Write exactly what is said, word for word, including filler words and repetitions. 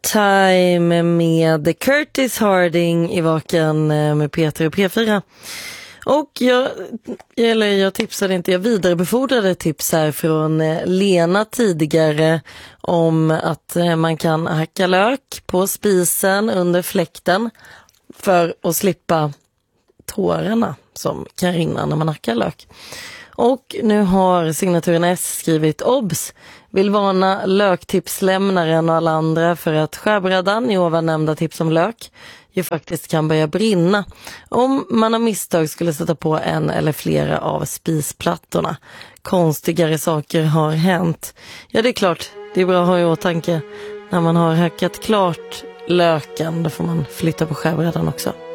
Time med Curtis Harding i Vaken med Peter och P fyra. Och jag, eller jag tipsade inte, jag vidarebefordrade tips här från Lena tidigare om att man kan hacka lök på spisen under fläkten för att slippa tårarna som kan rinna när man hackar lök. Och nu har signaturen S skrivit obs, vill varna löktipslämnaren och alla andra för att skärbrädan i ovan nämnda tips om lök ju faktiskt kan börja brinna om man av misstag skulle sätta på en eller flera av spisplattorna. Konstigare saker har hänt. Ja, det är klart, det är bra att ha i åtanke när man har hackat klart löken, då får man flytta på skärbrädan också.